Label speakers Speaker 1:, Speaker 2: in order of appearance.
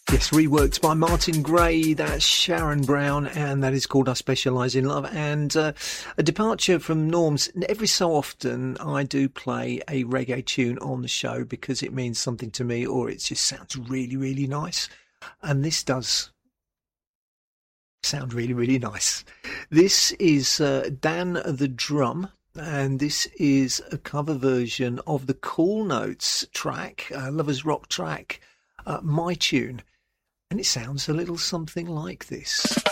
Speaker 1: Yes, reworked by Martin Gray. That's Sharon Brown, and that is called I Specialise in Love. And a departure from norms. Every so often, I do play a reggae tune on the show because it means something to me, or it just sounds really, really nice. And this does sound really, really nice. This is Dan the Drum, and this is a cover version of the Cool Notes track, Lovers Rock track, My Tune. And it sounds a little something like this.